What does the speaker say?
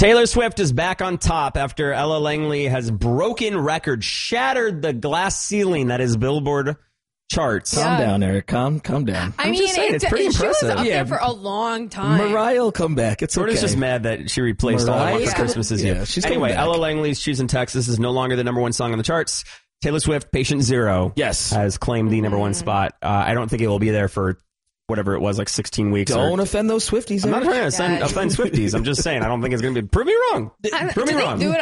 Taylor Swift is back on top after Ella Langley has broken records, shattered the glass ceiling that is Billboard charts. Calm down, Eric. Calm down. I mean, just saying, it's pretty she was impressive. up there for a long time. Mariah will come back. It's Jordan's okay. just mad that she replaced All I Want for Christmas Is You. Yeah, she's coming anyway, back. Ella Langley's She's in Texas is no longer the number one song on the charts. Taylor Swift, Patient Zero, has claimed the number one spot. I don't think it will be there for whatever it was, like 16 weeks. Don't offend those Swifties. I'm not Eric. trying to offend Swifties. I'm just saying I don't think it's going to be. Prove me wrong. Prove me wrong. Do it